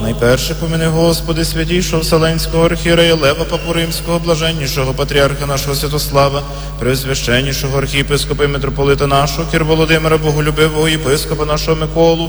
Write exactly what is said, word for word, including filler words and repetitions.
Найперше поміни, Господи, святійшого Вселенського архієрея Лева Папу Римського, блаженнішого патріарха нашого Святослава, преосвященнішого архієпископа і митрополита нашого, кір Володимира, боголюбивого єпископа нашого Миколу,